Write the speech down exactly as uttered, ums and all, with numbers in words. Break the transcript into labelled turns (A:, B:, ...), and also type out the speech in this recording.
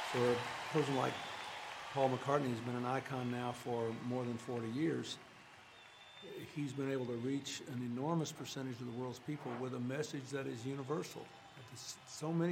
A: For a person like Paul McCartney, who's been an icon now for more than forty years, he's been able to reach an enormous percentage of the world's people with a message that is universal. So many